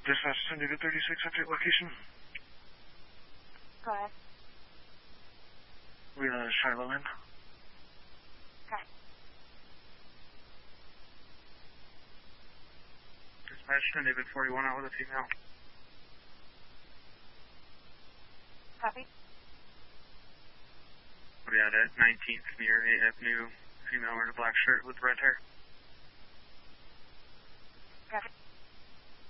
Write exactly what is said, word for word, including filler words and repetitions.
Dispatch ten David thirty-six, update location. Go ahead. We have Shiloh in. Okay. Dispatch ten David forty-one out with a female. Copy. We had at nineteenth near A F New, female wearing a black shirt with red hair. Copy.